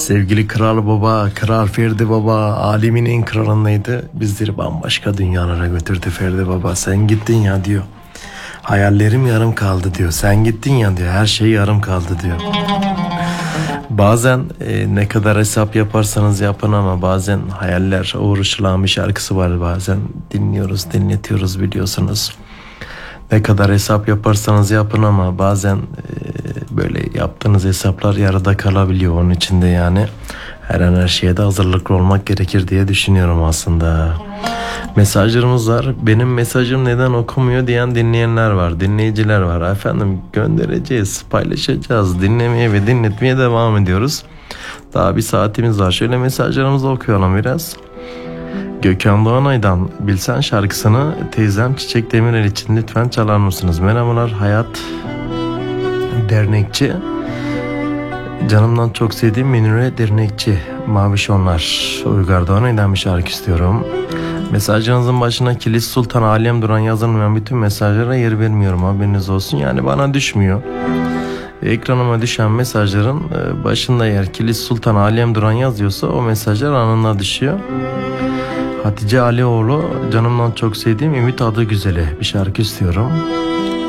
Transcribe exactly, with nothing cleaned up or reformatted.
Sevgili Kral Baba, Kral Ferdi Baba, alemin en kralındaydı. Bizleri bambaşka dünyalara götürdü Ferdi Baba. Sen gittin ya diyor. Hayallerim yarım kaldı diyor. Sen gittin ya diyor. Her şey yarım kaldı diyor. Bazen e, ne kadar hesap yaparsanız yapın ama bazen hayaller uğraşılan bir şarkısı var. Bazen dinliyoruz, dinletiyoruz biliyorsunuz. Ne kadar hesap yaparsanız yapın ama bazen e, böyle yaptığınız hesaplar yarıda kalabiliyor. Onun için de yani her an her şeye de hazırlıklı olmak gerekir diye düşünüyorum aslında. Mesajlarımız var. Benim mesajım neden okumuyor diyen dinleyenler var, dinleyiciler var. Efendim göndereceğiz, paylaşacağız, dinlemeye ve dinletmeye devam ediyoruz. Daha bir saatimiz var. Şöyle mesajlarımızı okuyalım biraz. Gökhan Doğanay'dan Bilsen şarkısını teyzem Çiçek Demirel için lütfen çalar mısınız? Merhabalar Hayat Dernekçi. Canımdan çok sevdiğim Münire Dernekçi. Maviş Onlar. Uygar Doğanay'dan bir şarkı istiyorum. Mesajınızın başına Kilis Sultan Alem Duran yazılmayan bütün mesajlara yer vermiyorum, haberiniz olsun. Yani bana düşmüyor. Ekranıma düşen mesajların başında eğer Kilis Sultan Alem Duran yazıyorsa o mesajlar anında düşüyor. Hatice Alioğlu, canımdan çok sevdiğim Ümit Adı Güzel'e bir şarkı istiyorum.